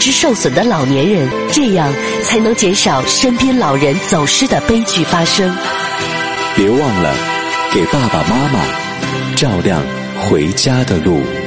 知受损的老年人，这样才能减少身边老人走失的悲剧发生。 别忘了给爸爸妈妈照亮回家的路。